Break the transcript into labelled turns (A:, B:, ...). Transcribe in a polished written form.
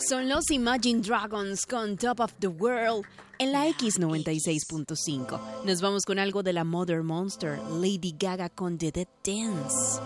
A: Son los Imagine Dragons con Top of the World en la X96.5. Nos vamos con algo de la Mother Monster, Lady Gaga con The Dead Dance.